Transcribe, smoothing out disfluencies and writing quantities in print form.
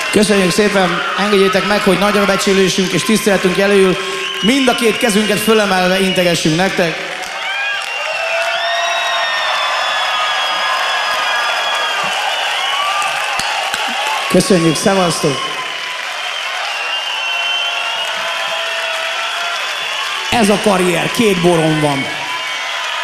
Köszönjük szépen, engedjétek meg, hogy nagyra becsülésünk és tiszteletünk jelöljül mind a két kezünket fölemelve integessünk nektek. Köszönjük, szevasztok! Ez a karrier, 2 boron van.